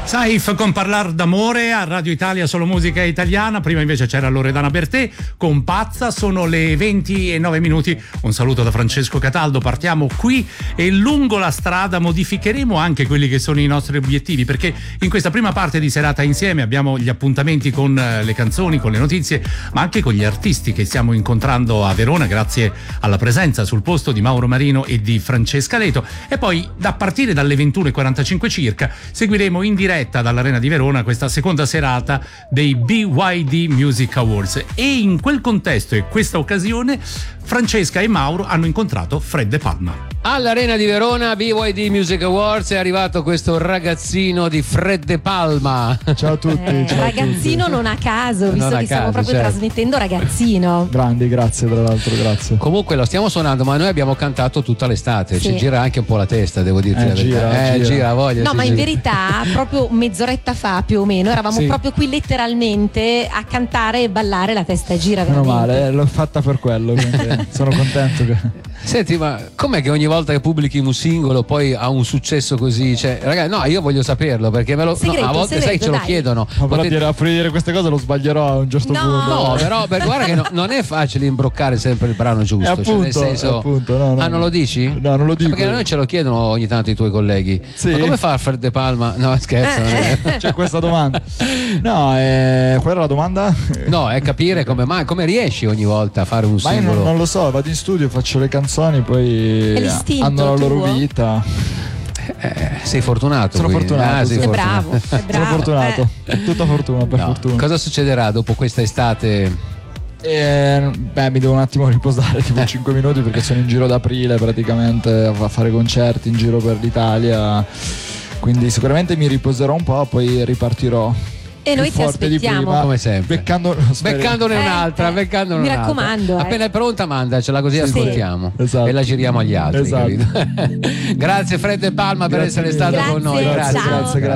Saif con Parlar d'amore a Radio Italia, solo musica italiana. Prima invece c'era Loredana Bertè con Pazza. Sono le 20:09. Un saluto da Francesco Cataldo. Partiamo qui e lungo la strada modificheremo anche quelli che sono i nostri obiettivi, perché in questa prima parte di serata insieme abbiamo gli appuntamenti con le canzoni, con le notizie, ma anche con gli artisti che stiamo incontrando a Verona grazie alla presenza sul posto di Mauro Marino e di Francesca Leto. E poi a partire dalle 21:45 circa seguiremo in diretta dall'Arena di Verona questa seconda serata dei BYD Music Awards, e in quel contesto e questa occasione Francesca e Mauro hanno incontrato Fred De Palma. All'Arena di Verona, BYD Music Awards, è arrivato questo ragazzino di Fred De Palma. Ciao a tutti. Ciao ragazzino a tutti. non a caso, visto Non a che stiamo caso, proprio certo. trasmettendo ragazzino. Grandi, grazie tra l'altro, grazie. Comunque lo stiamo suonando, ma noi abbiamo cantato tutta l'estate, Sì. ci gira anche un po' la testa, devo dirti la verità. Gira voglia. No, sì, ma sì. in verità proprio mezz'oretta fa più o meno eravamo Sì. proprio qui letteralmente a cantare e ballare, la testa gira Meno veramente. male, l'ho fatta per quello, quindi sono contento che... Senti, ma com'è che ogni volta che pubblichi un singolo poi ha un successo così? Cioè, ragazzi, no, io voglio saperlo perché me lo, Segreto, a volte sai segreto, ce lo dai. chiedono. Ma però Potete- a dire queste cose lo sbaglierò a un certo No. punto. No, però guarda che non è facile imbroccare sempre il brano giusto. Appunto, cioè, nel senso, appunto, no, ah, non lo dici? No, non lo dico. Perché noi ce lo chiedono ogni tanto i tuoi colleghi. Sì. Ma come fa Fred De Palma? No, scherzo. non è- C'è questa domanda. No, qual era la domanda? No, è capire come riesci ogni volta a fare un Ma io singolo. non lo so, vado in studio, faccio le canzoni, poi È l'istinto hanno la loro tuo? vita. Sei fortunato. Sono quindi. fortunato, sei sì. È fortunato. bravo, è Sono bravo. fortunato. Tutta fortuna, per No. fortuna. Cosa succederà dopo questa estate? Mi devo un attimo riposare, tipo 5 minuti, perché sono in giro ad aprile praticamente a fare concerti in giro per l'Italia. Quindi sicuramente mi riposerò un po', poi ripartirò. E noi più ti forte di aspettiamo. prima, Come sempre. beccandone Beccandone un'altra. mi raccomando, Appena è pronta, mandacela così Sì. ascoltiamo. Esatto. E la giriamo agli altri. Esatto. capito? Grazie Fred De Palma per Grazie essere mille. stato con noi. Grazie, ciao. Grazie.